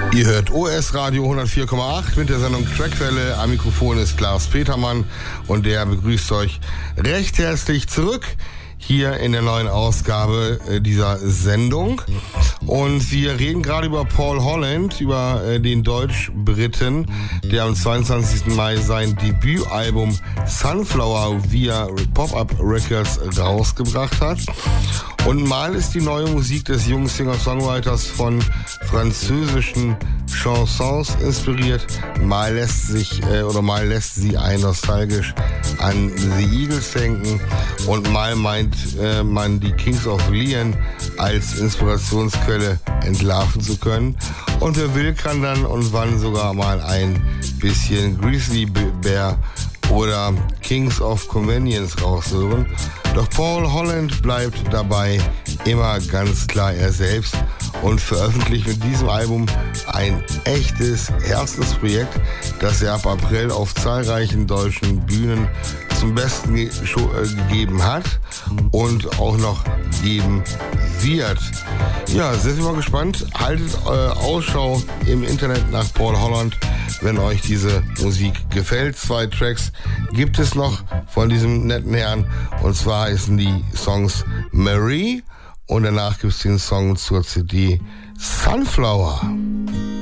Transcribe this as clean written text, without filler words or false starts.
Ihr hört OS Radio 104,8 mit der Sendung Trackwelle. Am Mikrofon ist Lars Petermann und der begrüßt euch recht herzlich zurück hier in der neuen Ausgabe dieser Sendung. Und wir reden gerade über Paul Holland, über den Deutsch-Briten, der am 22. Mai sein Debütalbum Sunflower via Pop-Up Records rausgebracht hat. Und mal ist die neue Musik des jungen Singer-Songwriters von französischen Chansons inspiriert, mal lässt sie einen nostalgisch an The Eagles denken und mal meint man die Kings of Leon als Inspirationsquelle entlarven zu können. Und wer will, kann dann und wann sogar mal ein bisschen Grizzly Bear oder Kings of Convenience raushören. Doch Paul Holland bleibt dabei immer ganz klar er selbst und veröffentlicht mit diesem Album ein echtes Herzensprojekt, das er ab April auf zahlreichen deutschen Bühnen zum Besten gegeben hat und auch noch geben wird. Ja, sind wir mal gespannt. Haltet Ausschau im Internet nach Paul Holland, wenn euch diese Musik gefällt. 2 Tracks gibt es noch von diesem netten Herrn, und zwar heißen die Songs Marie und danach gibt es den Song zur CD Sunflower.